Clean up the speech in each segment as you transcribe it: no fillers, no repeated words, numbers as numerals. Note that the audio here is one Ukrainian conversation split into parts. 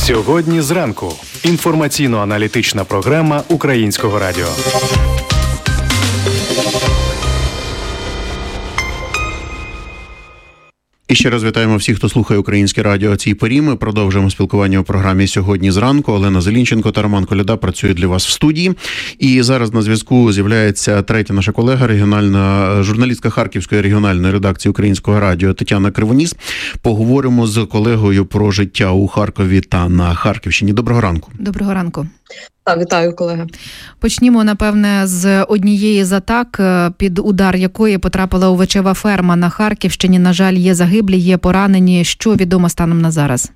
Сьогодні зранку. Інформаційно-аналітична програма Українського радіо. І ще раз вітаємо всіх, хто слухає Українське радіо о цій порі. Ми продовжуємо спілкування у програмі «Сьогодні зранку». Олена Зелінченко та Роман Коляда працюють для вас в студії. І зараз на зв'язку з'являється третя наша колега, регіональна журналістка Харківської регіональної редакції Українського радіо Тетяна Кривоніс. Поговоримо з колегою про життя у Харкові та на Харківщині. Доброго ранку. Доброго ранку. Вітаю, колеги. Почнімо, напевне, з однієї з атак, під удар якої потрапила овочева ферма на Харківщині. На жаль, є загиблі, є поранені. Що відомо станом на зараз?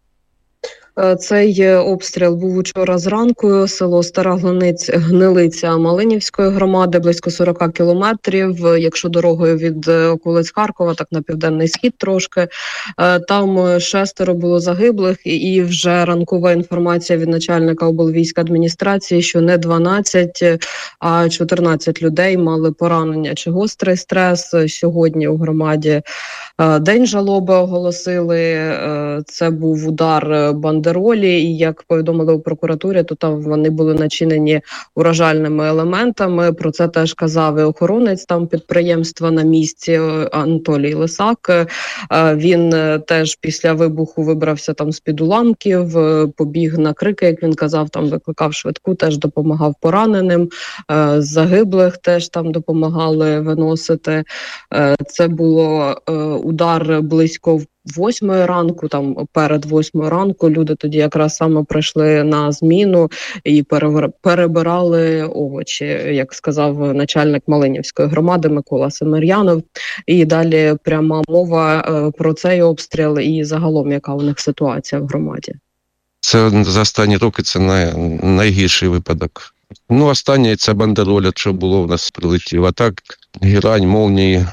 Цей обстріл був учора зранку, село Стара Гнилиця Малинівської громади, близько 40 кілометрів, якщо дорогою від околиць Харкова, так на південний схід трошки. Там 6 було загиблих, і вже ранкова інформація від начальника облвійськадміністрації, що не 12, а 14 людей мали поранення чи гострий стрес. Сьогодні у громаді День жалоби оголосили. Це був удар бандеролі, і як повідомили у прокуратурі, то там вони були начинені уражальними елементами. Про це теж казав і охоронець там підприємства на місці Анатолій Лисак. Він теж після вибуху вибрався там з-під уламків, побіг на крики, як він казав, там викликав швидку, теж допомагав пораненим. Загиблих теж там допомагали виносити. Це було удар близько 8 ранку, там перед 8 ранку люди тоді якраз саме прийшли на зміну і перебирали овочі, як сказав начальник Малинівської громади Микола Семер'янов. І далі пряма мова про цей обстріл і загалом, яка у них ситуація в громаді. Це за останні роки це найгірший випадок. Останнє це бандероля, що було в нас прилетіло. А так герань, молнії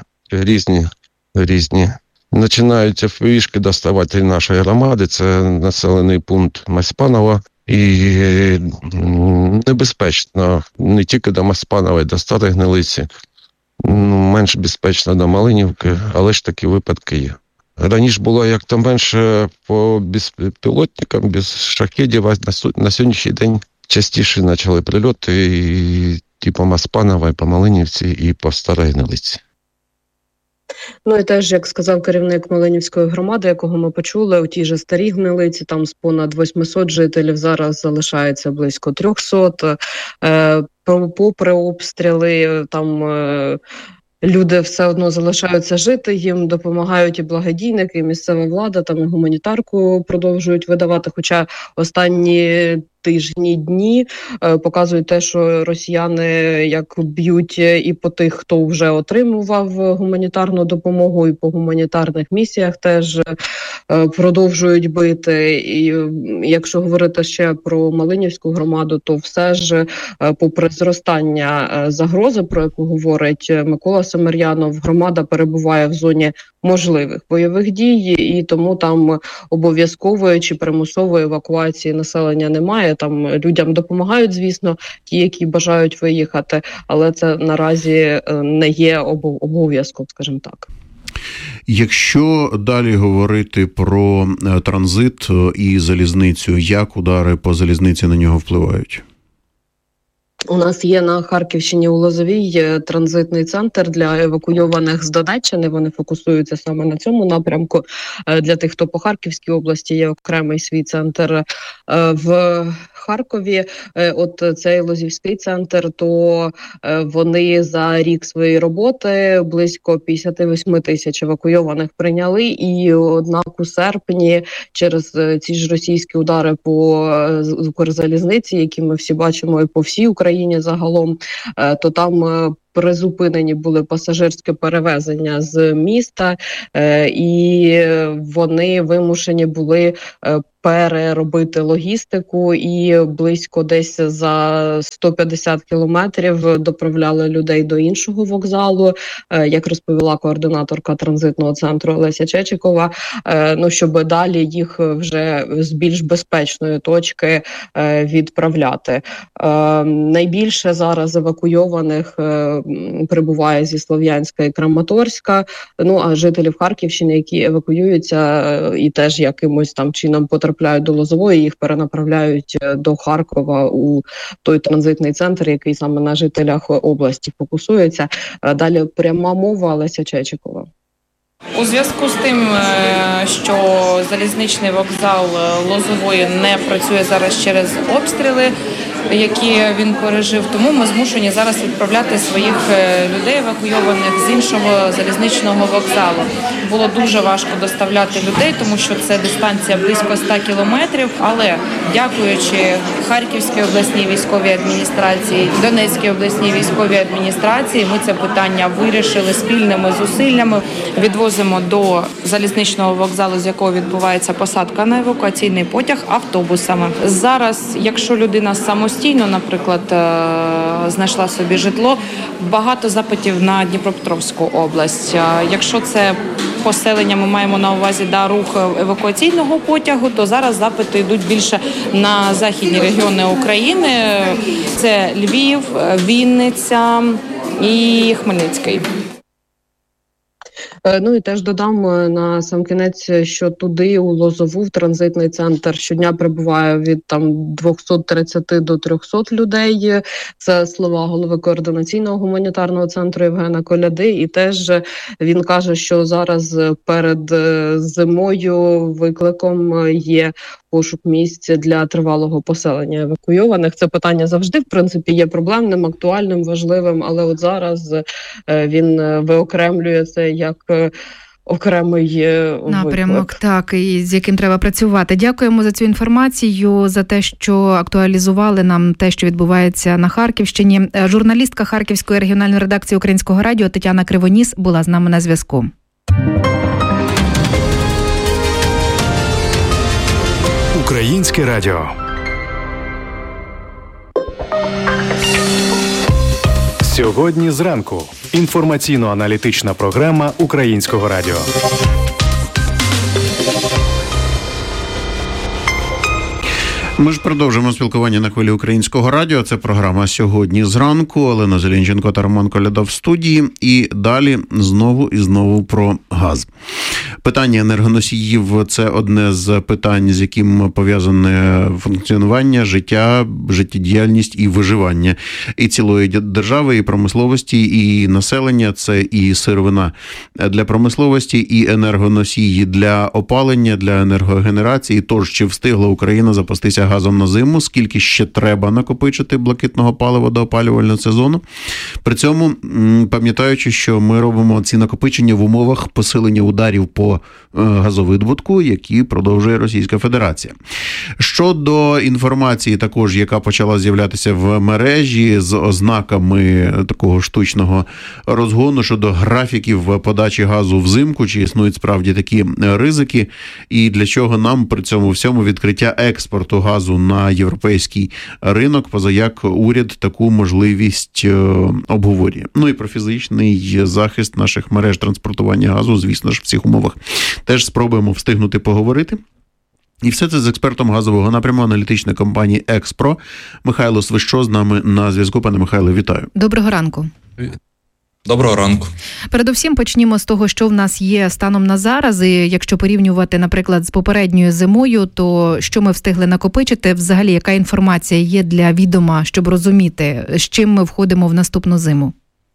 різні. Починають FPV-шки доставати нашої громади, це населений пункт Маспанова. І небезпечно не тільки до Маспанова, і до Старої Гнилиці. Менш безпечно до Малинівки, але ж такі випадки є. Раніше було як-то менше по безпілотникам, без шахедів, а на сьогоднішній день частіше почали прильоти і по Маспанова, і по Малинівці, і по Старій Гнилиці. І теж, як сказав керівник Малинівської громади, якого ми почули, у тій же Старій Гнилиці, там з понад 800 жителів зараз залишається близько 300. Попри обстріли, там люди все одно залишаються жити, їм допомагають і благодійники, і місцева влада, там і гуманітарку продовжують видавати, хоча останні тижні, дні показують те, що росіяни як б'ють і по тих, хто вже отримував гуманітарну допомогу, і по гуманітарних місіях теж продовжують бити. І якщо говорити ще про Малинівську громаду, то все ж попри зростання загрози, про яку говорить Микола Семер'янов, громада перебуває в зоні можливих бойових дій, і тому там обов'язкової чи примусової евакуації населення немає. Там людям допомагають, звісно, ті, які бажають виїхати, але це наразі не є обов'язком, скажімо так. Якщо далі говорити про транзит і залізницю, як удари по залізниці на нього впливають? У нас є на Харківщині у Лозовій транзитний центр для евакуйованих з Донеччини. Вони фокусуються саме на цьому напрямку. Для тих, хто по Харківській області, є окремий свій центр в Харкові. От цей Лозівський центр, то вони за рік своєї роботи близько 58 тисяч евакуйованих прийняли. І однак у серпні через ці ж російські удари по Укрзалізниці, які ми всі бачимо і по всій Україні загалом, то там призупинені були пасажирські перевезення з міста, і вони вимушені були переробити логістику, і близько десь за 150 кілометрів доправляли людей до іншого вокзалу, як розповіла координаторка транзитного центру Олеся Чечикова, щоб далі їх вже з більш безпечної точки відправляти. Найбільше зараз евакуйованих прибуває зі Слов'янська і Краматорська. Ну, а жителів Харківщини, які евакуюються і теж якимось там чином потрапляють до Лозової, їх перенаправляють до Харкова у той транзитний центр, який саме на жителях області фокусується. Далі пряма мова, Олеся Чечикова. У зв'язку з тим, що залізничний вокзал Лозової не працює зараз через обстріли, які він пережив, тому ми змушені зараз відправляти своїх людей, евакуйованих з іншого залізничного вокзалу. Було дуже важко доставляти людей, тому що це дистанція близько 100 кілометрів, але дякуючи Харківській обласній військовій адміністрації, Донецькій обласній військовій адміністрації, ми це питання вирішили спільними зусиллями, відвозимо до залізничного вокзалу, з якого відбувається посадка на евакуаційний потяг, автобусами. Зараз, якщо людина самостійно, наприклад, знайшла собі житло, багато запитів на Дніпропетровську область. Якщо це поселення, ми маємо на увазі рух евакуаційного потягу, то зараз запити йдуть більше на західні регіони України. Це Львів, Вінниця і Хмельницький. Ну і теж додам на сам кінець, що туди, у Лозову, в транзитний центр, щодня прибуває від 230 до 300 людей. Це слова голови координаційного гуманітарного центру Євгена Коляди. І теж він каже, що зараз перед зимою викликом є пошук місць для тривалого поселення евакуйованих. Це питання завжди, в принципі, є проблемним, актуальним, важливим, але от зараз він виокремлює це як окремий напрямок, виклик. Так, і з яким треба працювати. Дякуємо за цю інформацію, за те, що актуалізували нам те, що відбувається на Харківщині. Журналістка Харківської регіональної редакції Українського радіо Тетяна Кривоніс була з нами на зв'язку. Українське радіо. Сьогодні зранку. Інформаційно-аналітична програма Українського радіо. Ми ж продовжуємо спілкування на хвилі Українського радіо. Це програма «Сьогодні зранку». Олена Зелінченко та Роман Коляда в студії. І далі знову і знову про газ. Питання енергоносіїв – це одне з питань, з яким пов'язане функціонування, життя, життєдіяльність і виживання і цілої держави, і промисловості, і населення. Це і сировина для промисловості, і енергоносії для опалення, для енергогенерації. Тож, чи встигла Україна запастися газом на зиму, скільки ще треба накопичити блакитного палива до опалювального сезону. При цьому, пам'ятаючи, що ми робимо ці накопичення в умовах посилення ударів по газовидобутку, які продовжує Російська Федерація. Щодо інформації також, яка почала з'являтися в мережі з ознаками такого штучного розгону щодо графіків подачі газу взимку, чи існують справді такі ризики, і для чого нам при цьому всьому відкриття експорту газу на європейський ринок, позаяк уряд таку можливість обговорює. Ну і про фізичний захист наших мереж транспортування газу, звісно ж, в цих умовах теж спробуємо встигнути поговорити. І все це з експертом газового напряму аналітичної компанії «Експро». Михайло Свищо з нами на зв'язку. Пане Михайло, вітаю. Доброго ранку. Доброго ранку. Передусім почнімо з того, що в нас є станом на зараз. І якщо порівнювати, наприклад, з попередньою зимою, то що ми встигли накопичити? Взагалі, яка інформація є для відома, щоб розуміти, з чим ми входимо в наступну зиму?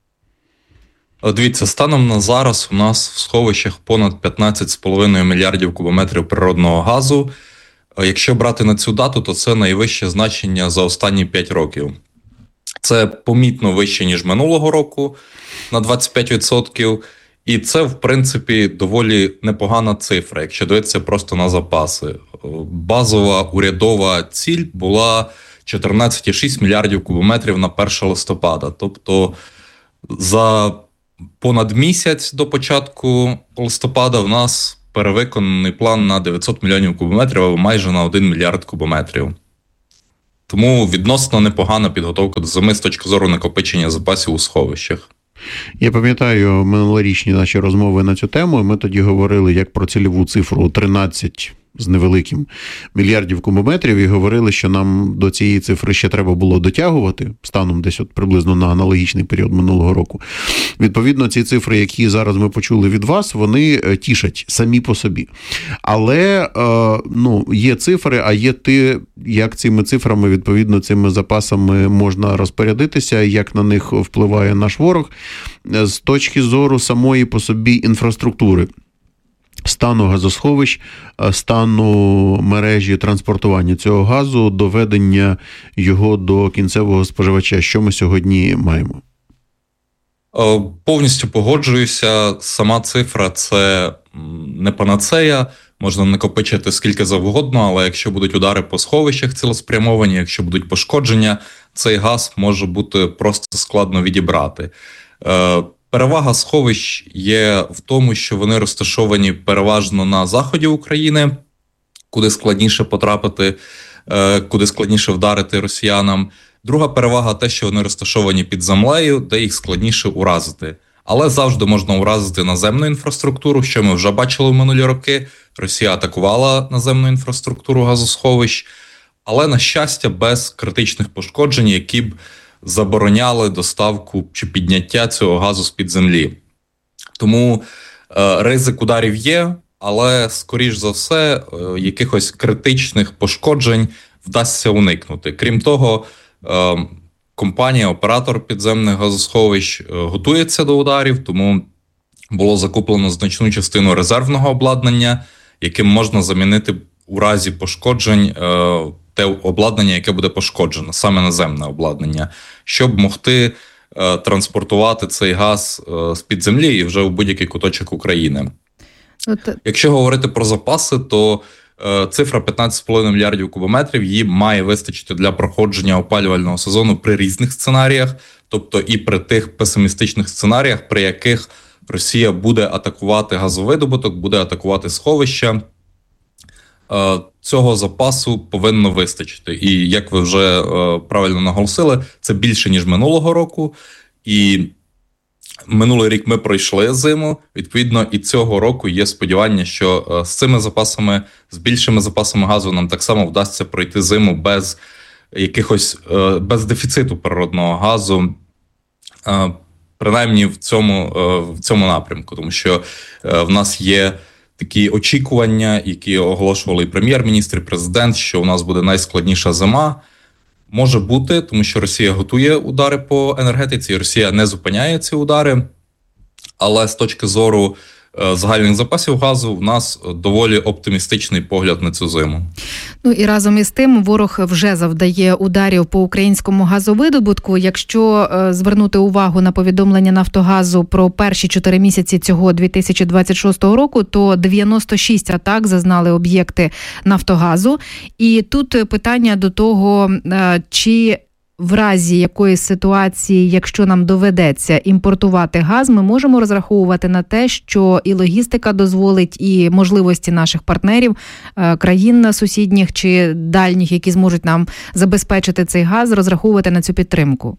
Дивіться, станом на зараз у нас в сховищах понад 15,5 мільярдів кубометрів природного газу. Якщо брати на цю дату, то це найвище значення за останні 5 років. Це помітно вище, ніж минулого року, на 25%. І це, в принципі, доволі непогана цифра, якщо дивитися просто на запаси. Базова урядова ціль була 14,6 мільярдів кубометрів на 1 листопада. Тобто за понад місяць до початку листопада в нас перевиконаний план на 900 мільйонів кубометрів, або майже на 1 мільярд кубометрів. Тому відносно непогана підготовка до зими з точки зору накопичення запасів у сховищах. Я пам'ятаю минулорічні наші розмови на цю тему, і ми тоді говорили як про цільову цифру 13 з невеликим мільярдів кубометрів, і говорили, що нам до цієї цифри ще треба було дотягувати, станом десь от приблизно на аналогічний період минулого року. Відповідно, ці цифри, які зараз ми почули від вас, вони тішать самі по собі. Але, є цифри, а є як цими цифрами, відповідно, цими запасами можна розпорядитися, як на них впливає наш ворог з точки зору самої по собі інфраструктури. Стану газосховищ, стану мережі транспортування цього газу, доведення його до кінцевого споживача. Що ми сьогодні маємо? Повністю погоджуюся. Сама цифра – це не панацея. Можна накопичити скільки завгодно, але якщо будуть удари по сховищах цілеспрямовані, якщо будуть пошкодження, цей газ може бути просто складно відібрати. Перевага сховищ є в тому, що вони розташовані переважно на заході України, куди складніше потрапити, куди складніше вдарити росіянам. Друга перевага – те, що вони розташовані під землею, де їх складніше уразити. Але завжди можна уразити наземну інфраструктуру, що ми вже бачили в минулі роки. Росія атакувала наземну інфраструктуру газосховищ, але, на щастя, без критичних пошкоджень, які б забороняли доставку чи підняття цього газу з-під землі. Тому ризик ударів є, але, скоріш за все, якихось критичних пошкоджень вдасться уникнути. Крім того, компанія, оператор підземних газосховищ готується до ударів, тому було закуплено значну частину резервного обладнання, яким можна замінити у разі пошкоджень те обладнання, яке буде пошкоджено, саме наземне обладнання, щоб могти транспортувати цей газ з-під землі і вже в будь-який куточок України. Якщо говорити про запаси, то цифра 15,5 мільярдів кубометрів, її має вистачити для проходження опалювального сезону при різних сценаріях, тобто і при тих песимістичних сценаріях, при яких Росія буде атакувати газовидобуток, буде атакувати сховища. Цього запасу повинно вистачити. І, як ви вже правильно наголосили, це більше, ніж минулого року. І минулий рік ми пройшли зиму, відповідно, і цього року є сподівання, що з цими запасами, з більшими запасами газу нам так само вдасться пройти зиму без без дефіциту природного газу, принаймні в цьому напрямку, тому що в нас є такі очікування, які оголошували і прем'єр-міністр, і президент, що у нас буде найскладніша зима. Може бути, тому що Росія готує удари по енергетиці, Росія не зупиняє ці удари, але з точки зору загальних запасів газу в нас доволі оптимістичний погляд на цю зиму. І разом із тим ворог вже завдає ударів по українському газовидобутку. Якщо звернути увагу на повідомлення Нафтогазу про перші 4 місяці цього 2026 року, то 96 атак зазнали об'єкти Нафтогазу. І тут питання до того, чи в разі якоїсь ситуації, якщо нам доведеться імпортувати газ, ми можемо розраховувати на те, що і логістика дозволить, і можливості наших партнерів, країн сусідніх чи дальніх, які зможуть нам забезпечити цей газ, розраховувати на цю підтримку?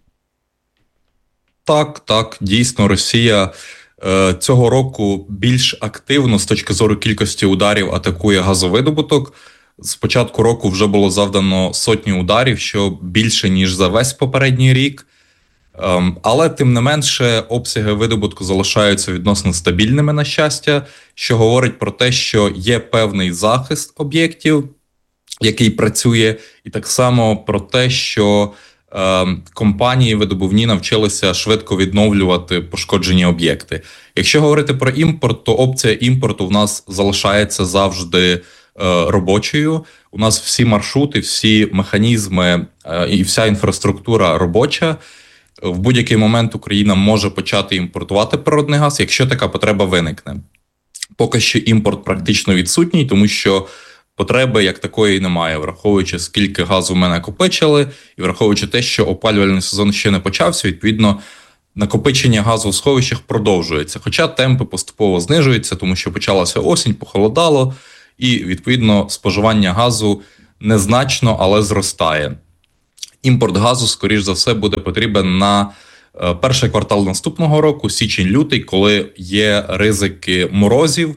Так, дійсно, Росія цього року більш активно з точки зору кількості ударів атакує газовидобуток. З початку року вже було завдано сотні ударів, що більше, ніж за весь попередній рік. Але, тим не менше, обсяги видобутку залишаються відносно стабільними, на щастя, що говорить про те, що є певний захист об'єктів, який працює, і так само про те, що компанії видобувні навчилися швидко відновлювати пошкоджені об'єкти. Якщо говорити про імпорт, то опція імпорту в нас залишається завжди робочою. У нас всі маршрути, всі механізми і вся інфраструктура робоча. В будь-який момент Україна може почати імпортувати природний газ, якщо така потреба виникне. Поки що імпорт практично відсутній, тому що потреби як такої немає, враховуючи, скільки газу ми накопичили, і враховуючи те, що опалювальний сезон ще не почався, відповідно, накопичення газу в сховищах продовжується. Хоча темпи поступово знижуються, тому що почалася осінь, похолодало, і, відповідно, споживання газу незначно, але зростає. Імпорт газу, скоріш за все, буде потрібен на перший квартал наступного року, січень-лютий, коли є ризики морозів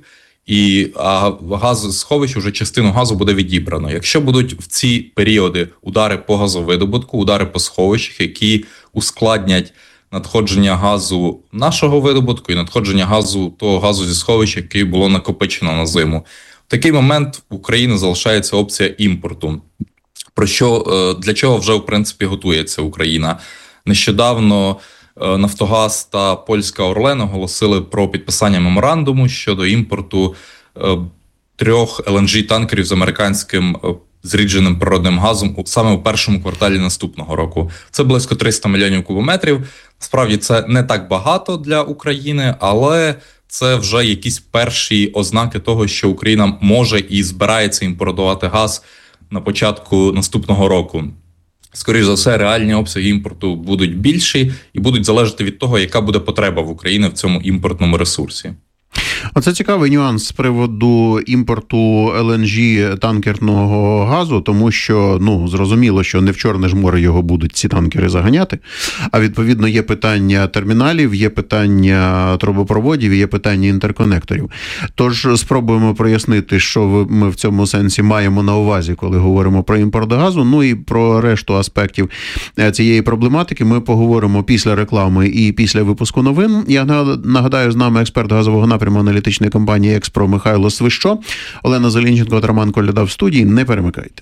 а газосховищ вже частину газу буде відібрано. Якщо будуть в ці періоди удари по газовидобутку, удари по сховищах, які ускладнять надходження газу нашого видобутку і надходження того газу зі сховища, який було накопичено на зиму, в такий момент в Україні залишається опція імпорту. Для чого вже, в принципі, готується Україна. Нещодавно Нафтогаз та польська Орлен оголосили про підписання меморандуму щодо імпорту 3 LNG-танкерів з американським зрідженим природним газом саме у першому кварталі наступного року. Це близько 300 мільйонів кубометрів. Насправді це не так багато для України, але це вже якісь перші ознаки того, що Україна може і збирається імпортувати газ на початку наступного року. Скоріше за все, реальні обсяги імпорту будуть більші і будуть залежати від того, яка буде потреба в Україні в цьому імпортному ресурсі. Оце цікавий нюанс з приводу імпорту LNG-танкерного газу, тому що, зрозуміло, що не в Чорне ж море його будуть ці танкери заганяти, а відповідно є питання терміналів, є питання трубопроводів, є питання інтерконекторів. Тож спробуємо прояснити, що ми в цьому сенсі маємо на увазі, коли говоримо про імпорт газу, і про решту аспектів цієї проблематики ми поговоримо після реклами і після випуску новин. Я нагадаю, з нами експерт газового напряму аналітичної компанії «Експро» Михайло Свищо. Олена Зелінченко та Роман Коляда в студії. Не перемикайте.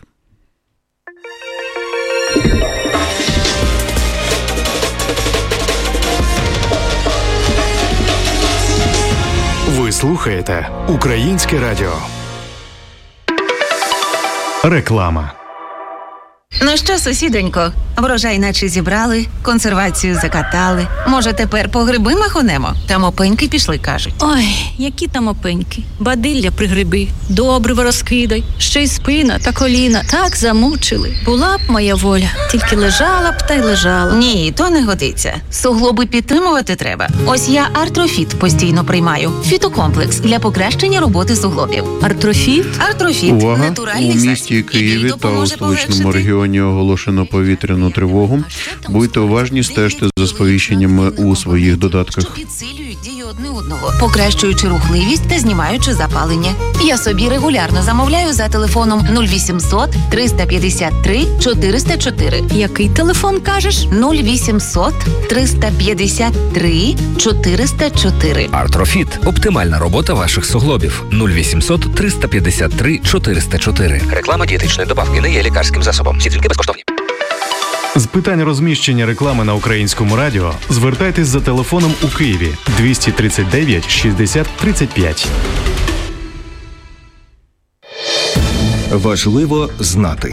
Ви слухаєте Українське радіо. Реклама. Ну що, сусідонько, врожай наче зібрали, консервацію закатали. Може, тепер по гриби махонемо? Там опеньки пішли, кажуть. Ой, які там опеньки. Бадилля пригриби, добриво розкидай, ще й спина та коліна так замучили. Була б моя воля, тільки лежала б та й лежала. Ні, то не годиться. Суглоби підтримувати треба. Ось я Артрофіт постійно приймаю. Фітокомплекс для покращення роботи суглобів. Артрофіт? Артрофіт. Увага! Натуральний У місті Києві та у столичному регіоні оголошено повітряну тривогу. Будьте уважні, стежте за сповіщеннями у своїх додатках. Що підсилюють дію одне одного, покращуючи рухливість та знімаючи запалення. Я собі регулярно замовляю за телефоном 0800 353 404. Який телефон, кажеш? 0800 353 404. Артрофіт – оптимальна робота ваших суглобів. 0800 353 404. Реклама дієтичної добавки не є лікарським засобом. Всі дзвінки безкоштовні. З питань розміщення реклами на Українському радіо звертайтесь за телефоном у Києві 239 60 35. Важливо знати.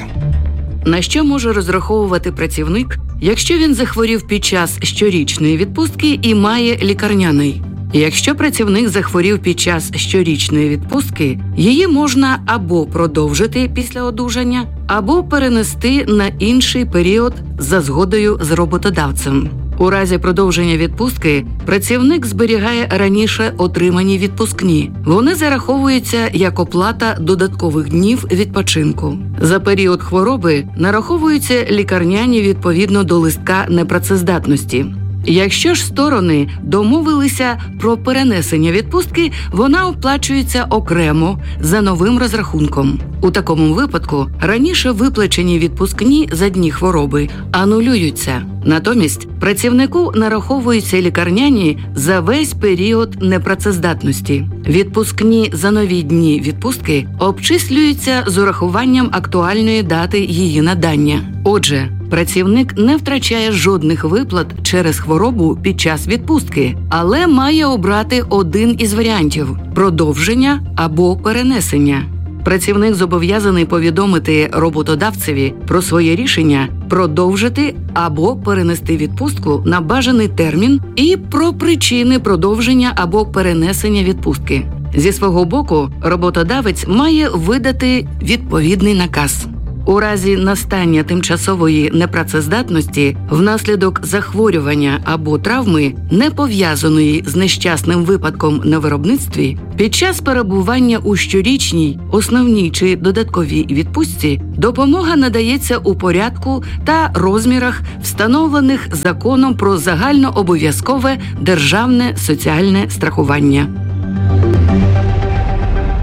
На що може розраховувати працівник, якщо він захворів під час щорічної відпустки і має лікарняний? Якщо працівник захворів під час щорічної відпустки, її можна або продовжити після одужання, або перенести на інший період за згодою з роботодавцем. У разі продовження відпустки працівник зберігає раніше отримані відпускні. Вони зараховуються як оплата додаткових днів відпочинку. За період хвороби нараховуються лікарняні відповідно до листка непрацездатності. Якщо ж сторони домовилися про перенесення відпустки, вона оплачується окремо за новим розрахунком. У такому випадку раніше виплачені відпускні за дні хвороби анулюються. Натомість працівнику нараховуються лікарняні за весь період непрацездатності. Відпускні за нові дні відпустки обчислюються з урахуванням актуальної дати її надання. Отже, працівник не втрачає жодних виплат через хворобу під час відпустки, але має обрати один із варіантів – продовження або перенесення. Працівник зобов'язаний повідомити роботодавцеві про своє рішення продовжити або перенести відпустку на бажаний термін і про причини продовження або перенесення відпустки. Зі свого боку, роботодавець має видати відповідний наказ. У разі настання тимчасової непрацездатності внаслідок захворювання або травми, не пов'язаної з нещасним випадком на виробництві, під час перебування у щорічній, основній чи додатковій відпустці допомога надається у порядку та розмірах, встановлених Законом про загальнообов'язкове державне соціальне страхування.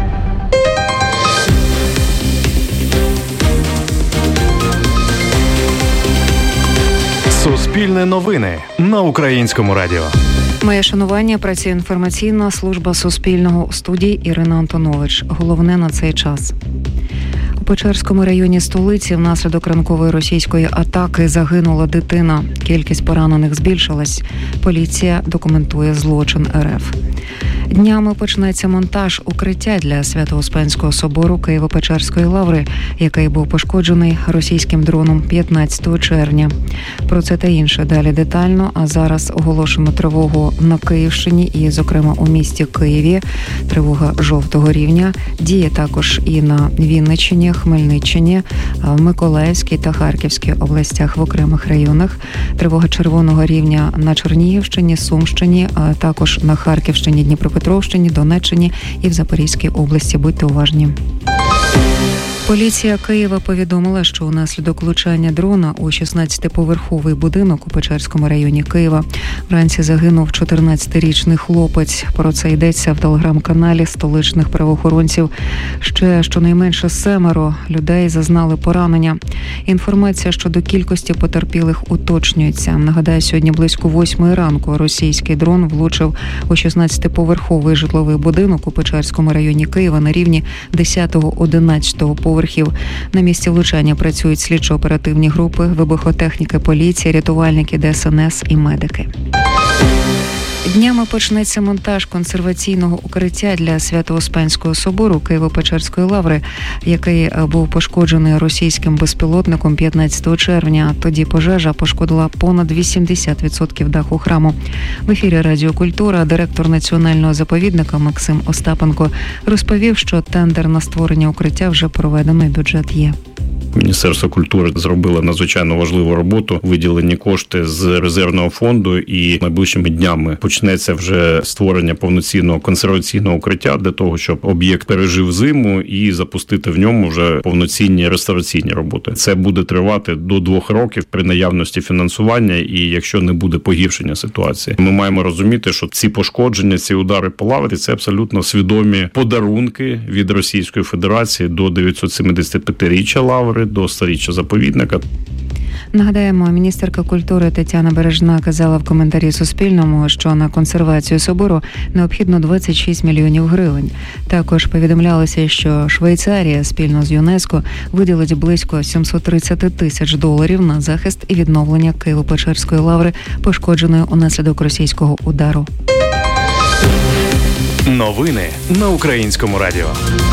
Єдині новини на Українському радіо. Моє шанування, працює інформаційна служба Суспільного, у студії Ірина Антонович. Головне на цей час. У Печерському районі столиці внаслідок ранкової російської атаки загинула дитина. Кількість поранених збільшилась. Поліція документує злочин РФ. Днями почнеться монтаж укриття для Свято-Успенського собору Києво-Печерської лаври, який був пошкоджений російським дроном 15 червня. Про це та інше далі детально, а зараз оголошено тривогу на Київщині і, зокрема, у місті Києві. Тривога жовтого рівня. Діє також і на Вінниччині, Хмельниччині, в Миколаївській та Харківській областях в окремих районах. Тривога червоного рівня на Чернігівщині, Сумщині, а також на Харківщині, Дніпропетровщині, Донеччині і в Запорізькій області. Будьте уважні. Поліція Києва повідомила, що унаслідок влучання дрона у 16-поверховий будинок у Печерському районі Києва вранці загинув 14-річний хлопець. Про це йдеться в телеграм-каналі столичних правоохоронців. Ще щонайменше 7 людей зазнали поранення. Інформація щодо кількості потерпілих уточнюється. Нагадаю, сьогодні близько 8 ранку російський дрон влучив у 16-поверховий житловий будинок у Печерському районі Києва на рівні 10-11 поверхів. На місці влучання працюють слідчо-оперативні групи, вибухотехніки, поліція, рятувальники, ДСНС і медики. Днями почнеться монтаж консерваційного укриття для Свято-Успенського собору Києво-Печерської лаври, який був пошкоджений російським безпілотником 15 червня. Тоді пожежа пошкодила понад 80% даху храму. В ефірі Радіо Культура директор національного заповідника Максим Остапенко розповів, що тендер на створення укриття вже проведено і бюджет є. Міністерство культури зробило надзвичайно важливу роботу, виділені кошти з резервного фонду, і найближчими днями почнеться вже створення повноцінного консерваційного укриття для того, щоб об'єкт пережив зиму і запустити в ньому вже повноцінні реставраційні роботи. Це буде тривати до 2 років при наявності фінансування і якщо не буде погіршення ситуації. Ми маємо розуміти, що ці пошкодження, ці удари по лаврі – це абсолютно свідомі подарунки від Російської Федерації до 975-річчя лаври, до 100-річчя заповідника. Нагадаємо, міністерка культури Тетяна Бережна казала в коментарі Суспільному, що на консервацію собору необхідно 26 мільйонів гривень. Також повідомлялося, що Швейцарія спільно з ЮНЕСКО виділить близько $730 тисяч на захист і відновлення Києво-Печерської лаври, пошкодженої унаслідок російського удару. Новини на Українському радіо.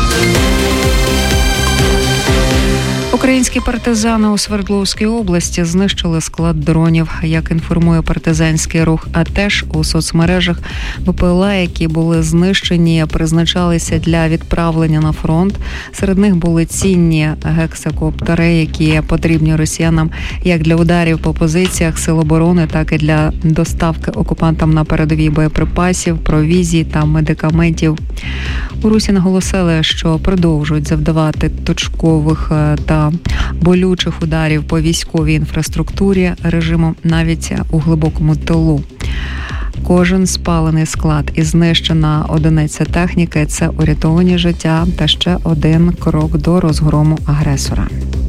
Українські партизани у Свердловській області знищили склад дронів. Як інформує партизанський рух АТЕШ у соцмережах, БПЛА, які були знищені, призначалися для відправлення на фронт. Серед них були цінні гексакоптери, які потрібні росіянам як для ударів по позиціях сил оборони, так і для доставки окупантам на передовій боєприпасів, провізій та медикаментів. У Русі наголосили, що продовжують завдавати точкових та болючих ударів по військовій інфраструктурі режиму навіть у глибокому тилу. Кожен спалений склад і знищена одиниця техніки – це урятовані життя та ще один крок до розгрому агресора.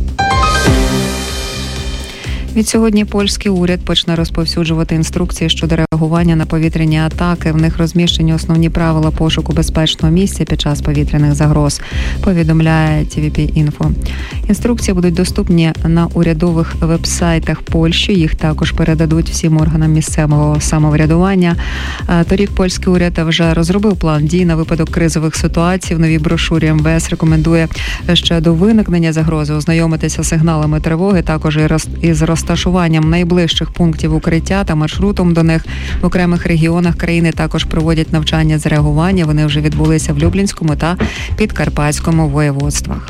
Відсьогодні польський уряд почне розповсюджувати інструкції щодо реагування на повітряні атаки. В них розміщені основні правила пошуку безпечного місця під час повітряних загроз, повідомляє TVP-Info. Інструкції будуть доступні на урядових веб-сайтах Польщі. Їх також передадуть всім органам місцевого самоврядування. Торік польський уряд вже розробив план дій на випадок кризових ситуацій. В новій брошурі МВС рекомендує ще до виникнення загрози ознайомитися з сигналами тривоги, також із розташуванням найближчих пунктів укриття та маршрутом до них. В окремих регіонах країни також проводять навчання з реагування. Вони вже відбулися в Люблінському та Підкарпатському воєводствах.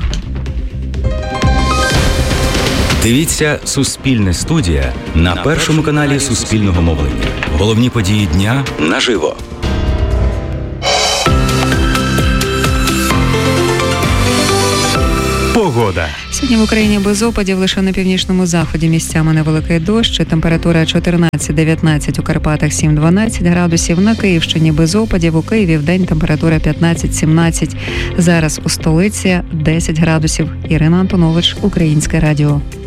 Дивіться «Суспільне студія» на першому каналі Суспільного мовлення. Головні події дня наживо. Погода. Сьогодні в Україні без опадів, лише на північному заході місцями невеликий дощ. Температура 14-19, у Карпатах 7-12 градусів. На Київщині без опадів, у Києві вдень температура 15-17. Зараз у столиці 10 градусів. Ірина Антонович, Українське радіо.